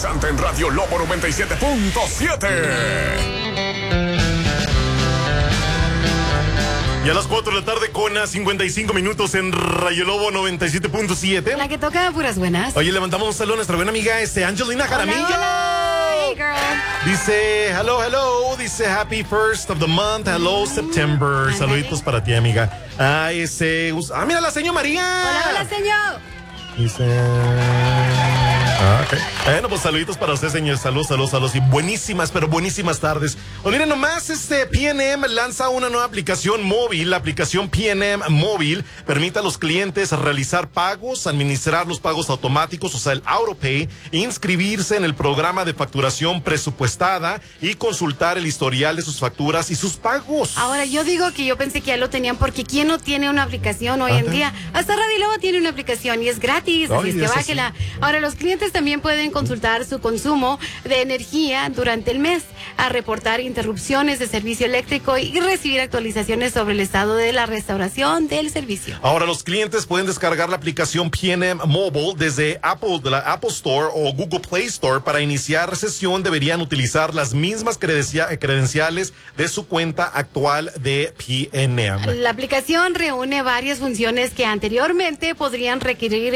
sintonizante en Radio Lobo 97.7. Y a las 4 de la tarde con 55 minutos en Radio Lobo 97.7. La que toca puras buenas. Oye, levantamos un saludo a nuestra buena amiga Angelina Jaramillo. Hey, girl. Dice, hello. Dice, happy first of the month. Hello, September. Saluditos para ti, amiga. Mira la señora María. Hola, señor. Dice... ok. Bueno, pues saluditos para usted, señor. Saludos. Y buenísimas tardes. Pues miren, nomás PNM lanza una nueva aplicación móvil. La aplicación PNM Móvil permite a los clientes realizar pagos, administrar los pagos automáticos, o sea, el AutoPay, inscribirse en el programa de facturación presupuestada y consultar el historial de sus facturas y sus pagos. Ahora, yo pensé que ya lo tenían, porque ¿quién no tiene una aplicación hoy en día? Hasta Radio Lobo tiene una aplicación y es gratis, así es que bájela. Sí. Ahora, los clientes también pueden consultar su consumo de energía durante el mes, a reportar interrupciones de servicio eléctrico y recibir actualizaciones sobre el estado de la restauración del servicio. Ahora, los clientes pueden descargar la aplicación PNM Mobile desde de la Apple Store o Google Play Store. Para iniciar sesión deberían utilizar las mismas credenciales de su cuenta actual de PNM. La aplicación reúne varias funciones que anteriormente podrían requerir